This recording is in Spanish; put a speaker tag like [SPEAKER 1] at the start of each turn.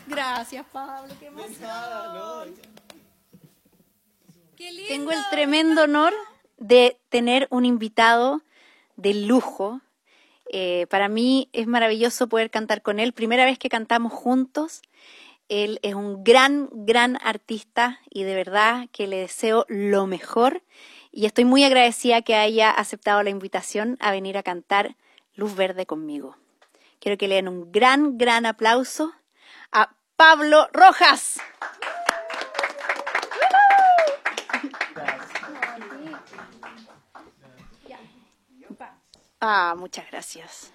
[SPEAKER 1] Gracias, Pablo, qué emoción. Qué lindo.
[SPEAKER 2] Tengo el tremendo honor de tener un invitado de lujo. Para mí es maravilloso poder cantar con él. Primera vez que cantamos juntos. Él es un gran, gran artista y de verdad que le deseo lo mejor. Y estoy muy agradecida que haya aceptado la invitación a venir a cantar Luz Verde conmigo. Quiero que le den un gran, gran aplauso a Pablo Rojas. Muchas gracias.